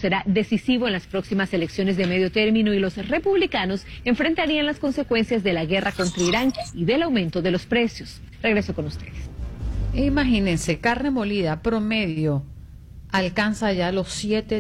será decisivo en las próximas elecciones de medio término y los republicanos enfrentarían las consecuencias de la guerra contra Irán y del aumento de los precios. Regreso con ustedes. Imagínense, carne molida promedio alcanza ya los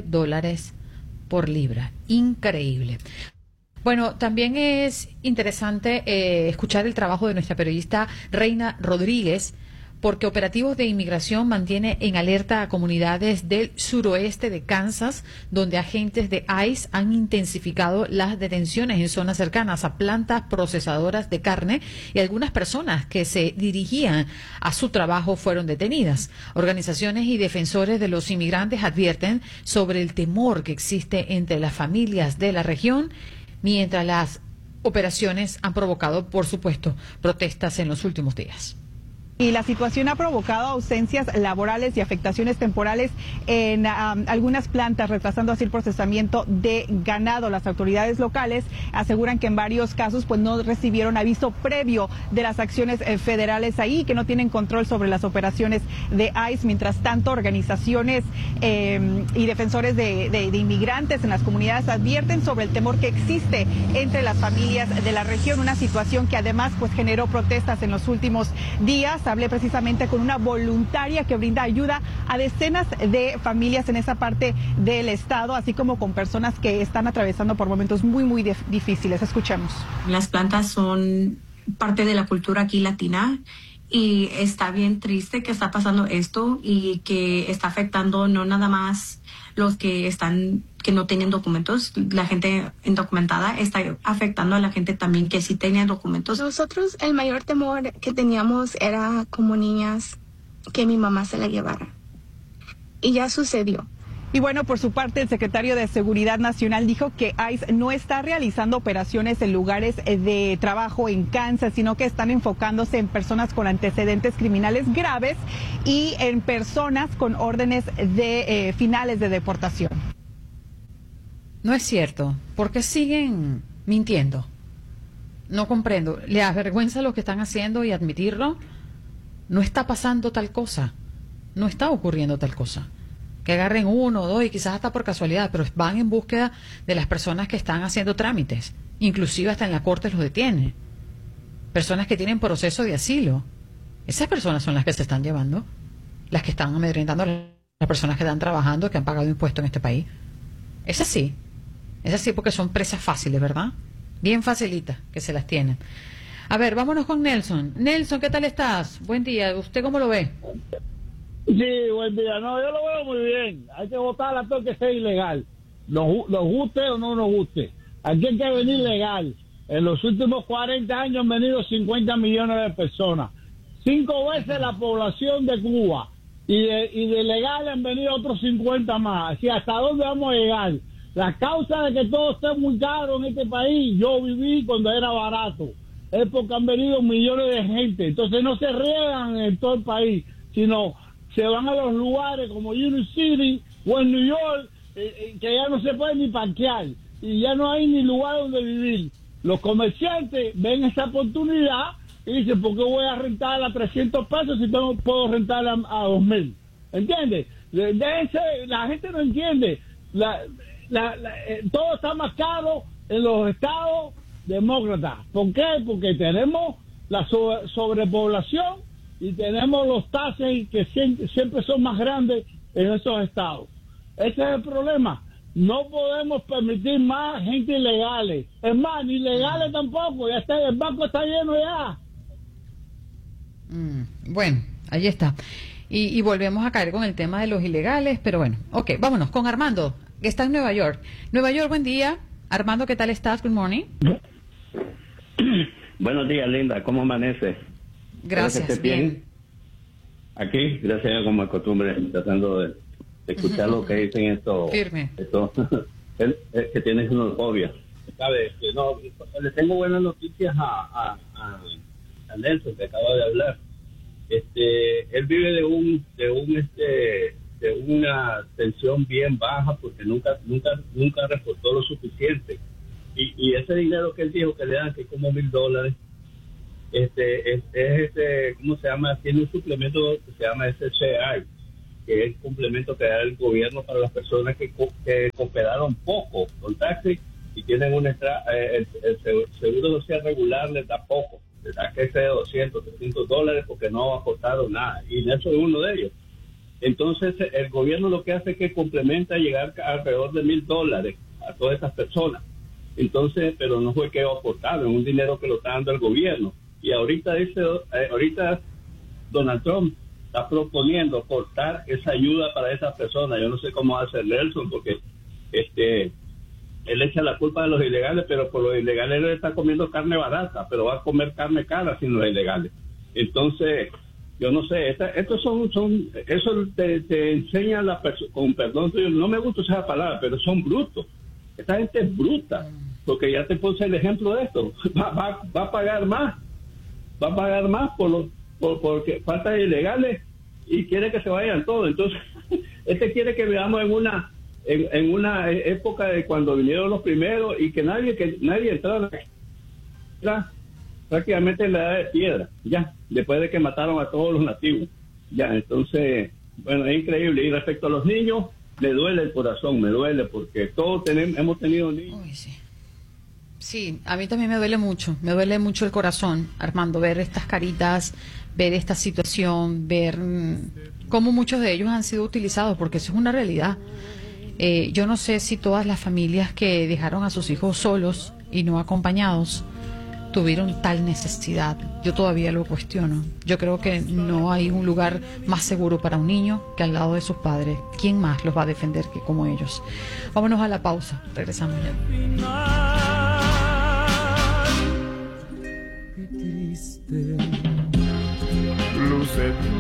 $7 por libra. Increíble. Bueno, también es interesante escuchar el trabajo de nuestra periodista Reina Rodríguez, porque operativos de inmigración mantiene en alerta a comunidades del suroeste de Kansas, donde agentes de ICE han intensificado las detenciones en zonas cercanas a plantas procesadoras de carne, y algunas personas que se dirigían a su trabajo fueron detenidas. Organizaciones y defensores de los inmigrantes advierten sobre el temor que existe entre las familias de la región, mientras las operaciones han provocado, por supuesto, protestas en los últimos días. Y la situación ha provocado ausencias laborales y afectaciones temporales en algunas plantas, retrasando así el procesamiento de ganado. Las autoridades locales aseguran que en varios casos pues no recibieron aviso previo de las acciones federales ahí, que no tienen control sobre las operaciones de ICE. Mientras tanto, organizaciones y defensores de inmigrantes en las comunidades advierten sobre el temor que existe entre las familias de la región, una situación que además pues generó protestas en los últimos días. Hablé precisamente con una voluntaria que brinda ayuda a decenas de familias en esa parte del estado, así como con personas que están atravesando por momentos muy difíciles. Escuchemos. Las plantas son parte de la cultura aquí latina y está bien triste que está pasando esto y que está afectando no nada más los que no tienen documentos, la gente indocumentada, está afectando a la gente también que sí tenía documentos. Nosotros el mayor temor que teníamos era como niñas que mi mamá se la llevara. Y ya sucedió. Y bueno, por su parte, el secretario de Seguridad Nacional dijo que ICE no está realizando operaciones en lugares de trabajo en Kansas, sino que están enfocándose en personas con antecedentes criminales graves y en personas con órdenes de finales de deportación. No es cierto, porque siguen mintiendo. No comprendo. ¿Le avergüenza lo que están haciendo y admitirlo? No está pasando tal cosa. No está ocurriendo tal cosa. Que agarren uno o dos y quizás hasta por casualidad, pero van en búsqueda de las personas que están haciendo trámites. Inclusive hasta en la corte los detienen. Personas que tienen proceso de asilo. Esas personas son las que se están llevando. Las que están amedrentando a las personas que están trabajando, que han pagado impuestos en este país. Es así. Es así porque son presas fáciles, ¿verdad? Bien facilitas que se las tienen. A ver, vámonos con Nelson. Nelson, ¿qué tal estás? Buen día. ¿Usted cómo lo ve? Sí, buen día. No, yo lo veo muy bien. Hay que votar a todo que sea ilegal. Nos guste o no nos guste. Aquí hay que venir legal. En los últimos 40 años han venido 50 millones de personas. 5 veces la población de Cuba. Y de legal han venido otros 50 más. Así, ¿hasta dónde vamos a llegar? La causa de que todo esté muy caro en este país, yo viví cuando era barato. Es porque han venido millones de gente. Entonces no se riegan en todo el país, sino se van a los lugares como Union City o en New York, que ya no se puede ni parquear y ya no hay ni lugar donde vivir. Los comerciantes ven esa oportunidad y dicen, ¿por qué voy a rentar a 300 pesos si puedo rentar a 2,000? ¿Entiendes? La gente no entiende. Todo está más caro en los estados demócratas. ¿Por qué? Porque tenemos la sobrepoblación y tenemos los taxes que siempre son más grandes en esos estados. Ese es el problema. No podemos permitir más gente ilegales. Es más, ni legales tampoco. Ya está, el banco está lleno ya. Bueno, ahí está. Y volvemos a caer con el tema de los ilegales, pero bueno. Ok, vámonos con Armando, que está en Nueva York. Nueva York, buen día. Armando, ¿qué tal estás? Good morning. Buenos días, Linda. ¿Cómo amanece? Gracias, bien. Aquí, gracias, como de costumbre, tratando de escuchar lo que dicen esto. Firme. Que tienes una fobia. ¿Sabes? Que no, le tengo buenas noticias a Nelson, que acaba de hablar. Él vive de una tensión bien baja porque nunca reportó lo suficiente. Y ese dinero que él dijo que le dan, que es como $1,000, ¿cómo se llama? Tiene un suplemento que se llama SSI, que es el complemento que da el gobierno para las personas que cooperaron poco con taxi y tienen el seguro social regular les da poco, les da que sea $200, $300 porque no aportaron nada, y eso es uno de ellos. Entonces el gobierno lo que hace es que complementa llegar a alrededor de $1,000 a todas estas personas. Entonces, pero no fue que aportaron, es un dinero que lo está dando el gobierno. Y ahorita Donald Trump está proponiendo cortar esa ayuda para esas personas. Yo no sé cómo va a hacer Nelson, porque él echa la culpa de los ilegales, pero por los ilegales él está comiendo carne barata, pero va a comer carne cara sin los ilegales. Entonces, yo no sé, estos eso te enseña con perdón, no me gusta esa palabra, pero son brutos. Esta gente es bruta, porque ya te puse el ejemplo de esto. Va a pagar más, porque falta de ilegales y quiere que se vayan todos. Entonces, quiere que veamos en una época de cuando vinieron los primeros y que nadie entrara prácticamente en la edad de piedra, ya, después de que mataron a todos los nativos. Ya, entonces, bueno, es increíble. Y respecto a los niños, me duele el corazón, me duele, porque todos hemos tenido niños. Uy, sí. Sí, a mí también me duele mucho el corazón, Armando, ver estas caritas, ver esta situación, ver cómo muchos de ellos han sido utilizados, porque eso es una realidad. Yo no sé si todas las familias que dejaron a sus hijos solos y no acompañados tuvieron tal necesidad. Yo todavía lo cuestiono. Yo creo que no hay un lugar más seguro para un niño que al lado de sus padres. ¿Quién más los va a defender que como ellos? Vámonos a la pausa. Regresamos ya.